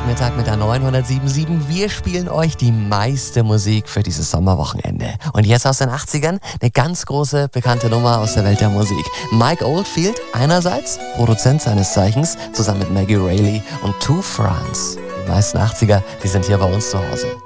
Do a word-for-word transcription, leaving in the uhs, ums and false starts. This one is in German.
Freitagmittag mit der neunhundertsieben Komma sieben. Wir spielen euch die meiste Musik für dieses Sommerwochenende. Und jetzt aus den achtzigern eine ganz große, bekannte Nummer aus der Welt der Musik. Mike Oldfield einerseits, Produzent seines Zeichens, zusammen mit Maggie Reilly und Two France. Die meisten achtziger, die sind hier bei uns zu Hause.